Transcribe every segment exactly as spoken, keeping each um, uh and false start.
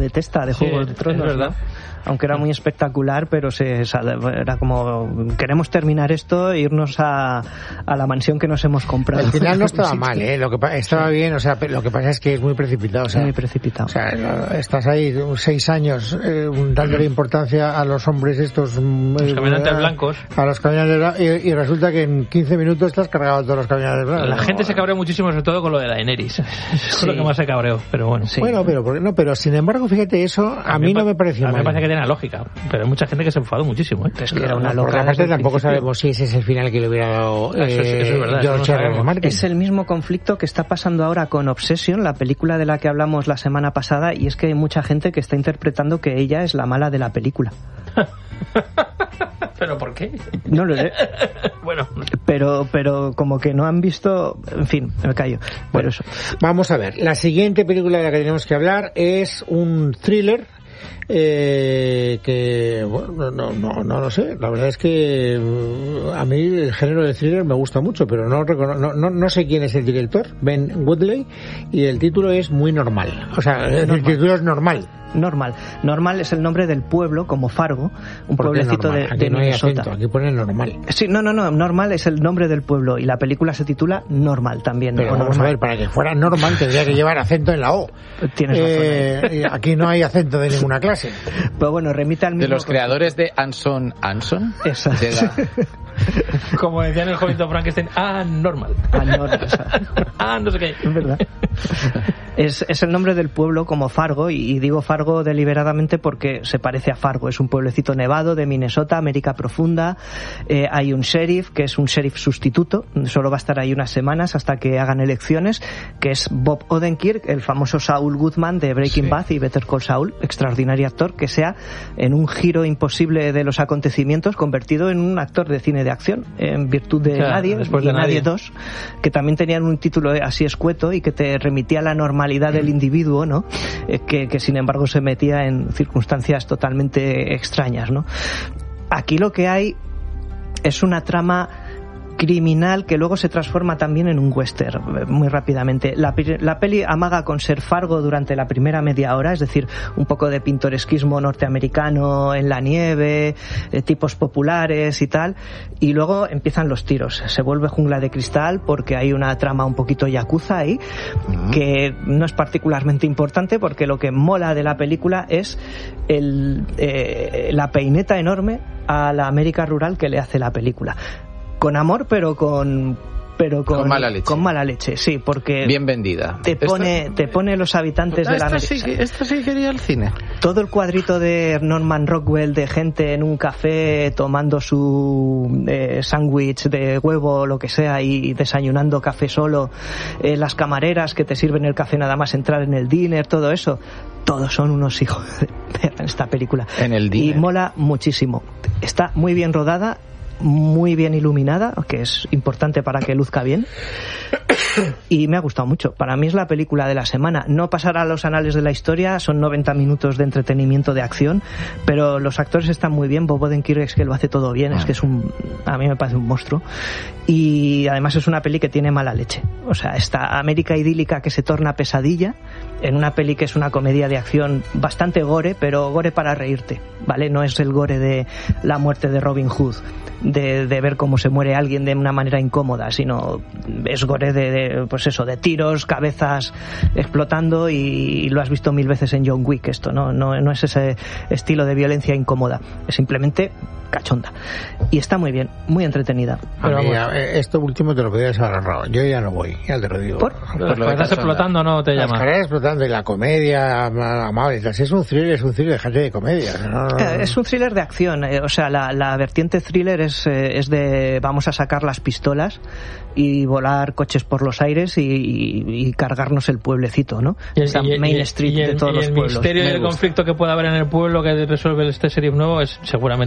Bethesda de Juego sí, de Tronos, es verdad. ¿no? Aunque era muy espectacular, pero se era como queremos terminar esto e irnos a, a la mansión que nos hemos comprado. Al final no estaba mal, ¿eh? Lo que estaba sí. bien, o sea, lo que pasa es que es muy precipitado, o sea, muy precipitado. O sea, estás ahí seis años eh, dándole importancia a los hombres estos, los eh, caminantes a, blancos, a los caminantes y, y resulta que en quince minutos estás cargado todos los caminantes blancos. La no, gente no, se cabreó muchísimo, sobre todo con lo de Daenerys. Es sí. lo que más se cabreó, pero bueno. Sí. Bueno, pero ¿por qué no? Pero sin embargo, fíjate, eso a, a mí no me pareció mal. A mí me parece que tiene lógica, pero hay mucha gente que se enfadó muchísimo, ¿eh? Es que era una no, locura. Aparte tampoco sabemos si ese es el final que le hubiera dado eh, eso es, eso es verdad, George R R. Martin. Es el mismo conflicto que está pasando ahora con Obsession, la película de la que hablamos la semana pasada, y es que hay mucha gente que está interpretando que ella es la mala de la película. ¿Pero por qué? No lo sé. Bueno. Pero, pero como que no han visto... En fin, me callo. Por bueno, eso. Vamos a ver. La siguiente película de la que tenemos que hablar es un thriller eh, que, bueno, no, no, no lo sé. La verdad es que a mí el género de thriller me gusta mucho, pero no, no, no, no sé quién es el director, Ben Woodley, y el título es muy normal. O sea, el normal. título es normal. Normal. Normal es el nombre del pueblo, como Fargo, un pueblecito de, aquí de no hay Minnesota. Acento, aquí pone normal. Sí, no, no, no. Normal es el nombre del pueblo y la película se titula Normal también. Pero vamos normal. a ver, para que fuera normal tendría que llevar acento en la O. Tienes eh, razón. Aquí no hay acento de ninguna clase. Pero bueno, remite al mismo. De los creadores de Anson Anson. Exacto. Como decía en el Jovito Frankenstein, ah, normal. Ah, normal. Ah, no sé qué. Es verdad. Es, es el nombre del pueblo como Fargo, y, y digo Fargo deliberadamente porque se parece a Fargo. Es un pueblecito nevado de Minnesota, América profunda. Eh, hay un sheriff, que es un sheriff sustituto, solo va a estar ahí unas semanas hasta que hagan elecciones, que es Bob Odenkirk, el famoso Saul Goodman de Breaking sí. Bad y Better Call Saul, extraordinario actor, que sea en un giro imposible de los acontecimientos convertido en un actor de cine de acción, en virtud de claro, Nadie después y de Nadie Nadie dos, que también tenían un título así escueto y que te remitía a la normalidad del individuo, ¿no? Eh, que, que sin embargo se metía en circunstancias totalmente extrañas, ¿no? Aquí lo que hay es una trama criminal que luego se transforma también en un western muy rápidamente. La, la peli amaga con ser Fargo durante la primera media hora, es decir, un poco de pintoresquismo norteamericano en la nieve, eh, tipos populares y tal, y luego empiezan los tiros. Se vuelve jungla de cristal porque hay una trama un poquito yakuza ahí, uh-huh. que no es particularmente importante porque lo que mola de la película es el, eh, la peineta enorme a la América rural que le hace la película. Con amor, pero con pero con, con mala leche. Con mala leche, sí, porque bien vendida. Te pone ¿Esto? te pone los habitantes ah, de la América. Sí, esto sí quería el cine. Todo el cuadrito de Norman Rockwell de gente en un café tomando su eh, sándwich de huevo o lo que sea y desayunando café solo, eh, las camareras que te sirven el café nada más entrar en el dinner, todo eso. Todos son unos hijos de perra en esta película. En el dinner. Y mola muchísimo. Está muy bien rodada, muy bien iluminada, que es importante para que luzca bien, y me ha gustado mucho. Para mí es la película de la semana. No pasará a los anales de la historia, son noventa minutos de entretenimiento de acción, pero los actores están muy bien. Bob Odenkirk es que lo hace todo bien, ah. es que es un, a mí me parece un monstruo, y además es una peli que tiene mala leche. O sea, esta América idílica que se torna pesadilla en una peli que es una comedia de acción bastante gore, pero gore para reírte, ¿vale? No es el gore de la muerte de Robin Hood, de, de ver cómo se muere alguien de una manera incómoda, sino es gore de, de pues eso, de tiros, cabezas explotando, y, y lo has visto mil veces en John Wick. Esto no, no, no es ese estilo de violencia incómoda, es simplemente cachonda, y está muy bien, muy entretenida. Pero mí, vamos, esto último te lo podrías haber ahorrado. Yo ya no voy, ya te lo digo. ¿Por? Las carreras explotando no te llama. Las carreras explotando y la comedia amable. Si es un thriller, es un thriller de gente de comedia. No, no, no. Es un thriller de acción. Eh, o sea, la, la vertiente thriller es, eh, es de vamos a sacar las pistolas y volar coches por los aires y, y, y cargarnos el pueblecito, ¿no? Y el, Esa y, Main y, Street y el, de todos y los el pueblos. El misterio y el conflicto que pueda haber en el pueblo que resuelve este sheriff nuevo es seguramente sea lo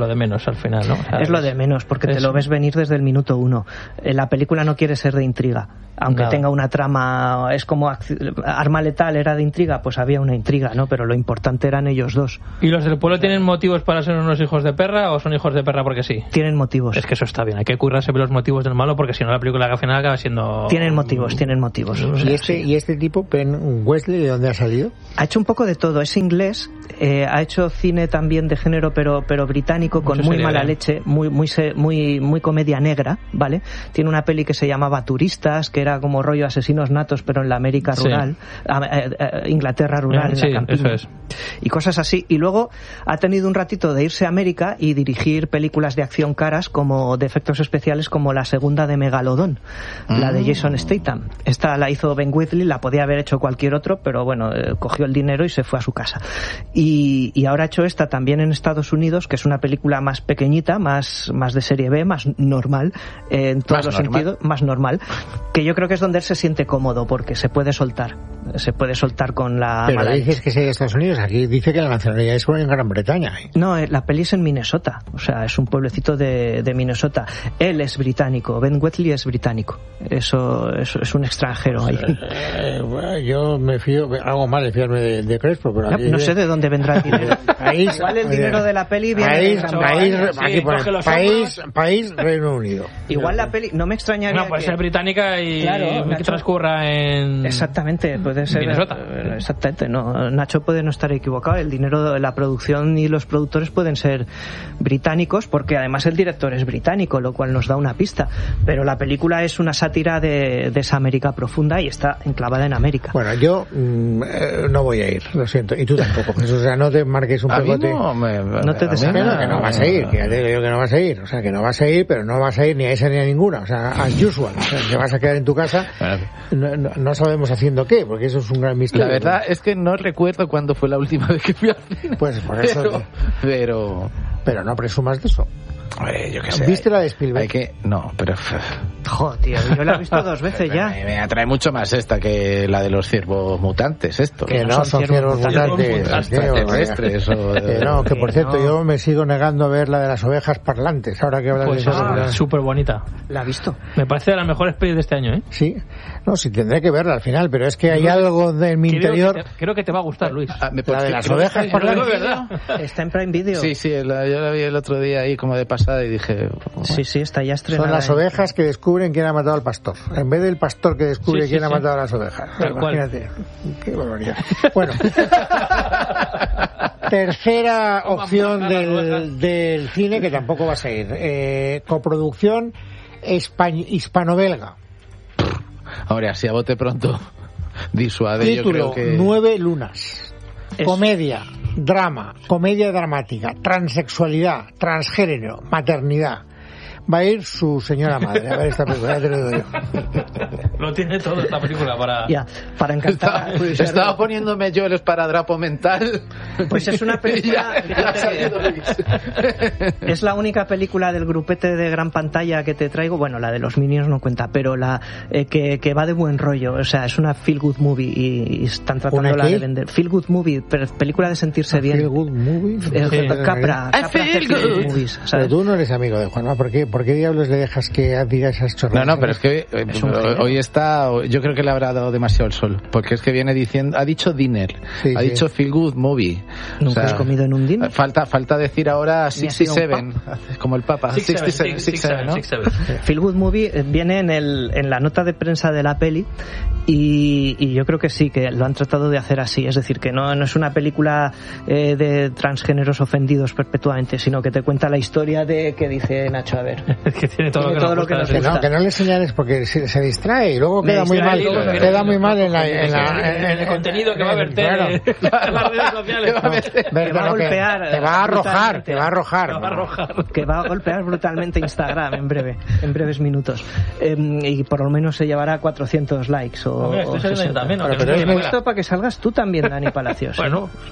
lo de menos al final, ¿no? O sea, es lo de menos, porque es... te lo ves venir desde el minuto uno. La película no quiere ser de intriga, aunque Nada. tenga una trama, es como Arma Letal era de intriga, pues había una intriga, ¿no? Pero lo importante eran ellos dos. ¿Y los del pueblo tienen motivos para ser unos hijos de perra o son hijos de perra porque sí? Tienen motivos. Es que eso está bien, hay que currarse los motivos del malo porque si no la película al final acaba siendo... Tienen motivos, tienen motivos. O sea, ¿Y este, sí. ¿Y este tipo, Ben Wesley, de dónde ha salido? Ha hecho un poco de todo, es inglés, eh, ha hecho cine también de género pero pero británico, con Mucho muy sería, mala ¿eh? leche, muy muy muy muy comedia negra, ¿vale? Tiene una peli que se llamaba Turistas, que era como rollo asesinos natos pero en la América Sí. rural, a, a, a, Inglaterra rural, Sí, en la campiña. eso es. Y cosas así. Y luego ha tenido un ratito de irse a América y dirigir películas de acción caras como de efectos especiales, como la segunda de Megalodón, mm. la de Jason Statham. Esta la hizo Ben Wheatley, la podía haber hecho cualquier otro, pero bueno, eh, cogió el dinero y se fue a su casa. Y, y ahora ha hecho esta también en Estados Unidos, que es una película más pequeñita, más, más de serie B, más normal, eh, en todos Más los normal. sentidos, más normal, que yo creo que es donde él se siente cómodo, porque se puede soltar, se puede soltar con la Pero mala dices leche. que es de Estados Unidos, aquí dice que la nacionalidad es en Gran Bretaña. ¿eh? No, eh, la peli es en Minnesota, o sea, es un pueblecito de, de Minnesota. Él es británico, Ben Wheatley es británico, eso, eso es un extranjero ahí. Eh, bueno, yo me fío, hago mal de fiarme de, de Crespo, pero No, aquí no sé de dónde vendrá el dinero. País, Igual el dinero de la peli viene país, de Gran país, Bretaña. Sí, aquí pone, coge los país, país, Reino Unido. Igual la peli, no me extrañaría No, puede que... ser británica y Claro, que Nacho. transcurra en... Exactamente, puede ser. Minnesota. eh, Exactamente, no. Nacho puede no estar equivocado. El dinero, la producción y los productores pueden ser británicos, porque además el director es británico, lo cual nos da una pista. Pero la película es una sátira de, de esa América profunda y está enclavada en América. Bueno, yo mm, eh, no voy a ir, lo siento, y tú tampoco. Jesús, o sea, no te marques un A mí pegote. no, me, No te a mí deshagas. Que no, que no vas a ir, que ya te digo yo que no vas a ir, o sea, que no vas a ir, pero no vas a ir ni a esa ni a ninguna, o sea, as usual, o sea, que vas a quedar en tu casa, no, no, no sabemos haciendo qué, porque eso es un gran misterio. La verdad es que no recuerdo cuándo fue la última vez que fui al cine. Pues por eso, Pero, pero pero no presumas de eso. eh, yo qué sé. ¿Viste la de Spielberg? Hay que, no, pero Joder, tío, yo la he visto dos veces ya. me, me atrae mucho más esta que la de los ciervos mutantes, esto. Que no no, son son ciervos ciervos mutantes. mutantes. Ciervos qué extraterrestres, barbaridad. o- Que no, que por Que cierto, no. yo me sigo negando a ver la de las ovejas parlantes, ahora que hablas Pues de eso. es súper bonita. La he visto. Me parece de las mejores pelis de este año, ¿eh? Sí, no, sí tendré que verla al final, pero es que hay algo de mi Creo interior. que te, creo que te va a gustar, Luis. Ah, me- La de las creo que ovejas está- parlantes. creo que es verdad. Está en Prime Video. Sí, sí, la- yo la vi el otro día ahí como de pasada y dije... sí, sí, está ya estrenada. Son las en- ovejas que descubren quién ha matado al pastor, en vez del pastor que descubre Sí, sí, quién ha sí. matado a las ovejas. Tal cual. Imagínate, qué barbaridad. Bueno, tercera ¿Cómo opción matar a las del, ovejas? del cine que tampoco vas a ir. Eh, coproducción españ- hispano-belga. Ahora, así a bote pronto disuade, yo Título, creo que... Nueve lunas. Es- Comedia, drama, comedia dramática, transexualidad, transgénero, maternidad. Va a ir su señora madre a ver esta película, ya te lo digo yo. Lo tiene todo esta película para... Ya, para encantar. Estaba, estaba poniéndome yo el esparadrapo mental. Pues es una película... Ya- ya ha salido Luis. Es la única película del grupete de gran pantalla que te traigo, bueno, la de los Minions no cuenta, pero la eh, que, que va de buen rollo, o sea, es una feel good movie y, y están tratándola ¿Una qué? de vender. Feel good movie, pero película de sentirse bien. Feel good movie. Eh, Sí. Capra, I Capra feel hace feel good good. movies, Pero ¿sabes? tú no eres amigo de Juanma, ¿por qué, ¿por qué diablos le dejas que diga esas No, chorradas? no, pero es que eh, Es un genio. hoy está, yo creo que le habrá dado demasiado el sol, porque es que viene diciendo, ha dicho dinner, Sí, ha sí. dicho feel good movie. ¿Nunca has comido en un dinner? Falta, falta decir ahora Ni ha sido sesenta y un siete, como el Papa. Six, seven, sesenta y siete, six, six, sesenta y siete, seven, ¿no? six, seven. Feel Good Movie eh, viene en, el, en la nota de prensa de la peli y, y yo creo que sí, que lo han tratado de hacer así. Es decir, que no, no es una película eh, de transgéneros ofendidos perpetuamente, sino que te cuenta la historia de que dice Nacho, a ver. Es que tiene todo, Tiene lo, todo que lo que nos nos gusta. Que no, que no le señales porque se, se distrae y luego Me queda muy distrae mal, y luego que queda no- muy mal en la, en la en el en- contenido que va a verter claro. en las redes sociales. No, Te ver, va a no, que- golpear te va a arrojar, brutalmente. te va a arrojar. Te va a arrojar. Que va a golpear brutalmente Instagram en breve, en breves minutos. Eh, y por lo menos se llevará cuatrocientos likes o, Hombre, estoy o saliendo yo sesenta. también, ¿no? Pero- Que pero no es se muy- me Esto para que salgas tú también, Dani Palacios. ¿eh? Bueno,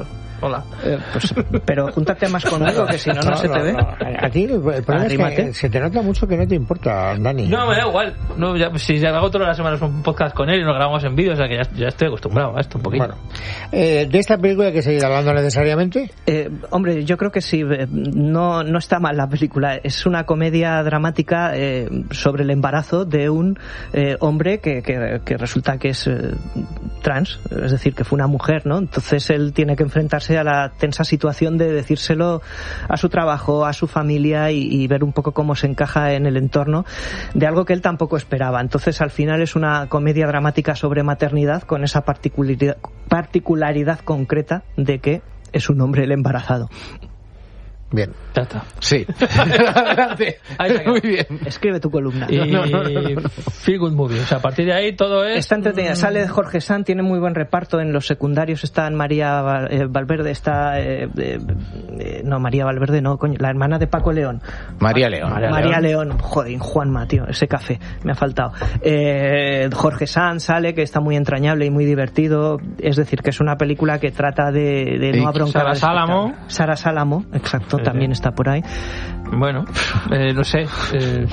Hola. Eh, pues, pero júntate más conmigo, que si no, no, no se te ve. No. A ti el problema Arrímate. es que se te nota mucho que no te importa, Dani. No, me da igual. No, ya, si ya hago todas las semanas un podcast con él y nos grabamos en vídeo, o sea que ya, ya estoy acostumbrado a esto un poquito. Bueno, eh, ¿de esta película hay que seguir hablando necesariamente? Eh, hombre, yo creo que sí. eh, No, no está mal la película. Es una comedia dramática eh, sobre el embarazo de un eh, hombre que, que, que resulta que es eh, trans, es decir, que fue una mujer, ¿no? Entonces él tiene que enfrentarse a la tensa situación de decírselo a su trabajo, a su familia y, y ver un poco cómo se encaja en el entorno de algo que él tampoco esperaba. Entonces al final es una comedia dramática sobre maternidad con esa particularidad, particularidad concreta de que es un hombre el embarazado. Bien. Ya está. Sí. Adelante. Ahí se Muy bien. Escribe tu columna. Y Feel Good Movie. O sea, a partir de ahí todo es... Está entretenida. Sale Jorge Sanz, tiene muy buen reparto. En los secundarios están María Val- eh, Valverde, está... Eh, eh, eh, no, María Valverde no, coño, la hermana de Paco León. María León. María María León. Joder, Juanma, tío, ese café me ha faltado. Eh, Jorge Sanz sale, que está muy entrañable y muy divertido. Es decir, que es una película que trata de, de no Y abroncar Sara al espectador. Sálamo. Sara Sálamo, exacto, Sí, también sí. está por ahí. Bueno, eh, no sé. Eh...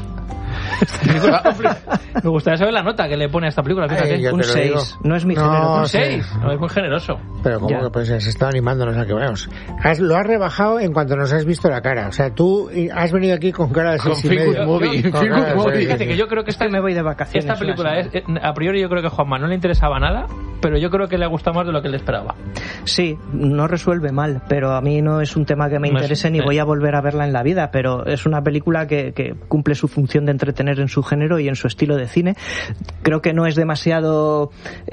esta película es complicada. Me gustaría saber la nota que le pone a esta película. Fíjate. Eh, yo Un te lo digo. seis. No es mi No, género. Un sí. seis. No, es muy generoso. Pero como Ya. que pues se está animándonos a que veamos. Has, lo has rebajado en cuanto nos has visto la cara. O sea, tú has venido aquí con cara de Con seis y Feel Good medio. Movie. Con Feel cara Good de Movie. seis. Fíjate que yo creo que esta, me voy de vacaciones. esta película una es, eh, a priori yo creo que a Juanma no le interesaba nada, pero yo creo que le ha gustado más de lo que él esperaba. Sí, no resuelve mal, pero a mí no es un tema que me No es- interese ni eh. voy a volver a verla en la vida, pero es una película que, que cumple su función de entretener en su género y en su estilo de cine. Creo que no es demasiado,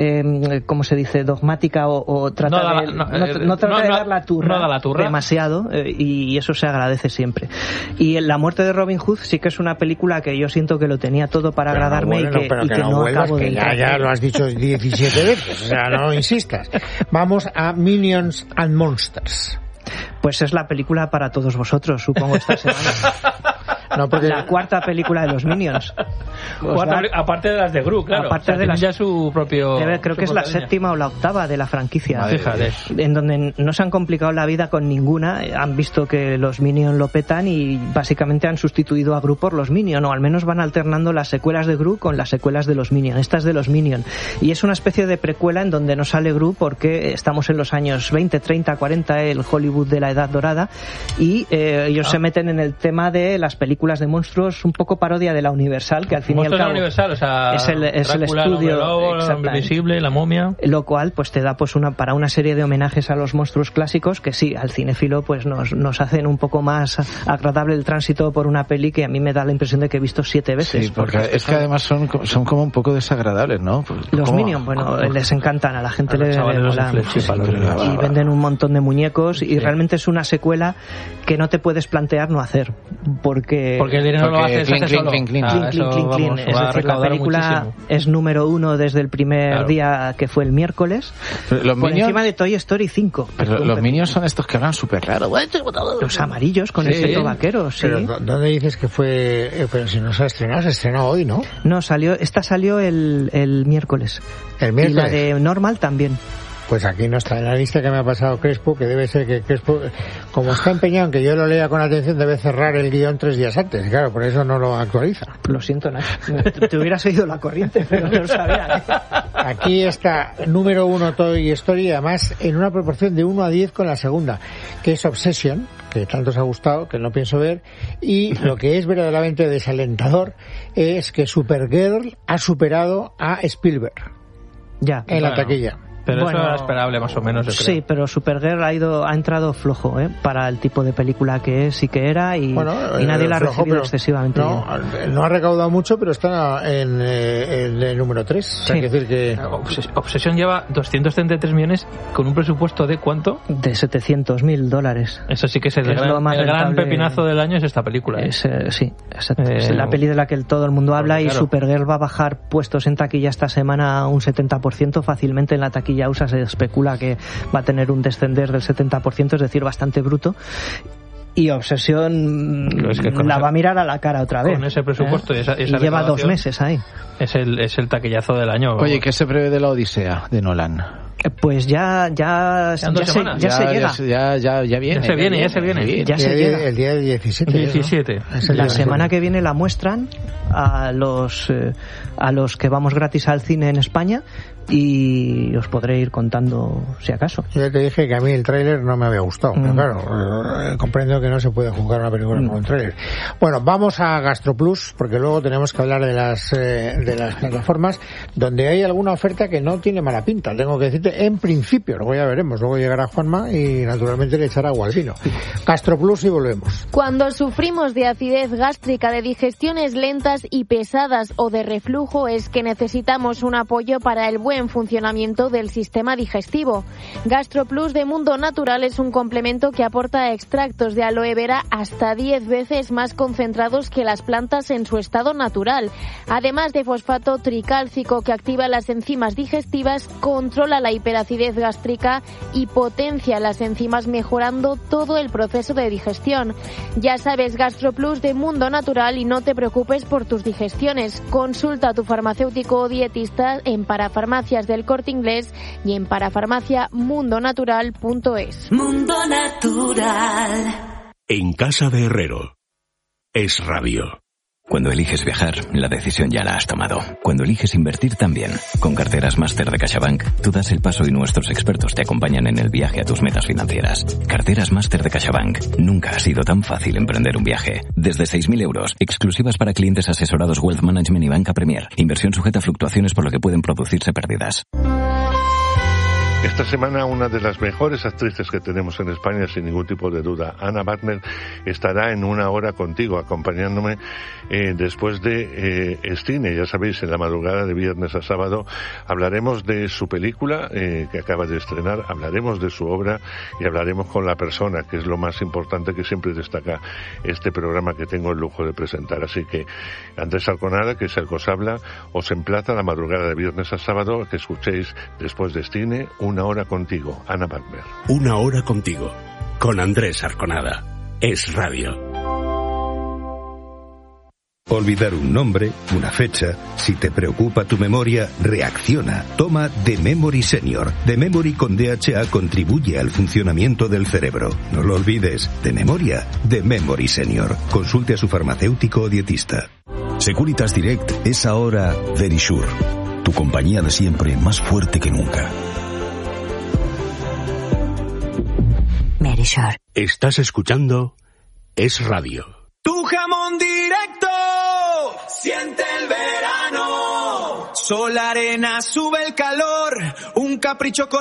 eh, ¿cómo se dice?, dogmática o, o trata No da de, la- no, no, eh, no trata no, de no- dar la turra, no da la turra. demasiado eh, y eso se agradece siempre. Y La muerte de Robin Hood sí que es una película que yo siento que lo tenía todo para Pero no agradarme vuelve, y que, pero y que que no no vuelvas, acabo de que ya, entrar. ya lo has dicho diecisiete veces. O sea, no insistas. Vamos a Minions and Monsters. Pues es la película para todos vosotros, supongo, esta semana. No, porque La cuarta película de los Minions. Os Cuatro da- peli- aparte de las de Gru, claro. Aparte O sea, de tienen las- ya su propio... Debe- creo su que es la propia línea. séptima o la octava de la franquicia. Madre Fíjate. En donde no se han complicado la vida con ninguna. Han visto que los Minions lo petan y básicamente han sustituido a Gru por los Minions, o al menos van alternando las secuelas de Gru con las secuelas de los Minions. Esta es de los Minions. Y es una especie de precuela en donde no sale Gru porque estamos en los años veinte, treinta, cuarenta, el Hollywood de la Edad Dorada, y eh, ellos Ah. se meten en el tema de las películas de monstruos, un poco parodia de la Universal, que al fin y al Monstruos de la cabo Universal, o sea, es el, es el Drácula, el estudio Hombre Lobo, el Hombre exactamente. Invisible, la momia. Lo cual pues te da pues una para una serie de homenajes a los monstruos clásicos que sí, al cinéfilo pues nos, nos hacen un poco más agradable el tránsito por una peli que a mí me da la impresión de que he visto siete veces. Sí, porque es que además son, son como un poco desagradables, ¿no? Pues, Los ¿cómo? Minions, bueno, ¿Cómo? les encantan, a la gente A los le, chavales le les mola flipa, muchísimo. los Minions. Y venden un montón de muñecos y realmente es una secuela que no te puedes plantear no hacer, porque Porque el dinero Porque lo hace, se clink, hace clink, solo. clink, clink. Ah, Clink, eso, clink, clink, clink. vamos, Es va a decir, la recaudar película muchísimo. es número uno desde el primer Claro. día que fue el miércoles, Pero los por Minions, encima de Toy Story cinco. pero los Minions son estos que hablan súper raro. Los amarillos con Sí. el efecto vaquero, sí. Pero ¿dó- ¿dónde dices que fue? Eh, pero si no se ha estrenado, se estrenó hoy, ¿no? No, salió, esta salió el, el miércoles. El Y miércoles. la de Normal también. Pues aquí no está en la lista que me ha pasado Crespo, que debe ser que Crespo, como está empeñado en que yo lo lea con atención, debe cerrar el guión tres días antes. Claro, por eso no lo actualiza. Lo siento, Nacho. Te, te hubieras seguido la corriente, pero no lo sabía. ¿eh? Aquí está número uno Toy Story, además en una proporción de uno a diez con la segunda, que es Obsession, que tanto os ha gustado, que no pienso ver, y lo que es verdaderamente desalentador es que Supergirl ha superado a Spielberg Ya. en la Bueno. taquilla. Pero Bueno, eso era esperable más o menos, yo creo. Sí, pero Supergirl ha ido, ha entrado flojo, ¿eh? Para el tipo de película que es y que era, y, Bueno, y nadie eh, la ha flojo, recibido pero excesivamente no, bien. no ha recaudado mucho, pero está en, eh, en el número tres. O sea, Sí. quiere decir que... Obses- Obsesión lleva doscientos treinta y tres millones con un presupuesto de ¿cuánto? De setecientos mil dólares. Eso sí que es el, Que es gran, lo más el gran rentable. pepinazo del año, es esta película. ¿eh? Es, eh, sí, exacto. Eh, es la peli de la que todo el mundo habla, porque, y claro. Supergirl va a bajar puestos en taquilla esta semana un setenta por ciento fácilmente. En la taquilla U S A se especula que va a tener un descender del setenta por ciento, es decir, bastante bruto. Y Obsesión Pero es que con la ese- va a mirar a la cara otra vez. con ese presupuesto ¿eh? y esa- esa Y lleva dos recaudación. meses ahí. Es el, es el taquillazo del año. Oye, ¿qué se prevé de la Odisea de Nolan? Pues ya ya, ¿Ya dos ya, se, semanas? ya se Ya, llega. ya, ya, ya viene. Ya se viene, ya se viene. Ya se el, llega. el día diecisiete. diecisiete. ¿no? Es el La día semana diecisiete. que viene la muestran a los eh, a los que vamos gratis al cine en España y os podré ir contando si acaso. Yo te dije que a mí el tráiler no me había gustado, pero Mm. claro, eh, comprendo que no se puede juzgar una película Mm. por un tráiler. Bueno, vamos a GastroPlus, porque luego tenemos que hablar de las eh, de las plataformas donde hay alguna oferta que no tiene mala pinta, tengo que decirte, en principio, luego ya veremos, luego llegará Juanma y naturalmente le echará agua al vino. GastroPlus y volvemos. Cuando sufrimos de acidez gástrica, de digestiones lentas y pesadas o de reflujo, es que necesitamos un apoyo para el buen funcionamiento del sistema digestivo. GastroPlus de Mundo Natural es un complemento que aporta extractos de aloe vera hasta diez veces más concentrados que las plantas en su estado natural. Además de fosfato tricálcico que activa las enzimas digestivas, controla la hiperacidez gástrica y potencia las enzimas, mejorando todo el proceso de digestión. Ya sabes, GastroPlus de Mundo Natural, y no te preocupes por tus digestiones. Consulta a tu farmacéutico o dietista en Parafarmacias del Corte Inglés y en parafarmacia mundo natural punto es. Mundo Natural. En casa de Herrero. Es Radio. Cuando eliges viajar, la decisión ya la has tomado. Cuando eliges invertir también. Con Carteras Máster de CaixaBank, tú das el paso y nuestros expertos te acompañan en el viaje a tus metas financieras. Carteras Máster de CaixaBank. Nunca ha sido tan fácil emprender un viaje. Desde seis mil euros, exclusivas para clientes asesorados Wealth Management y Banca Premier. Inversión sujeta a fluctuaciones por lo que pueden producirse pérdidas. Esta semana una de las mejores actrices que tenemos en España, sin ningún tipo de duda, Anna Wagner, estará en Una Hora Contigo, acompañándome eh, después de eh, Cine. Ya sabéis, en la madrugada de viernes a sábado hablaremos de su película eh, que acaba de estrenar, hablaremos de su obra y hablaremos con la persona, que es lo más importante que siempre destaca este programa que tengo el lujo de presentar. Así que Andrés Arconada, que es el que os habla, os emplaza la madrugada de viernes a sábado que escuchéis después de Cine Una Hora Contigo, Anna Wagner. Una Hora Contigo, con Andrés Arconada. Es Radio. Olvidar un nombre, una fecha, si te preocupa tu memoria, reacciona. Toma The Memory Senior. The Memory con D H A contribuye al funcionamiento del cerebro. No lo olvides, de memoria, The Memory Senior. Consulte a su farmacéutico o dietista. Securitas Direct es ahora Verisure, tu compañía de siempre, más fuerte que nunca. Verisure. Estás escuchando Es Radio. Tu jamón directo, siente el verano. Sol, arena, sube el calor, un capricho con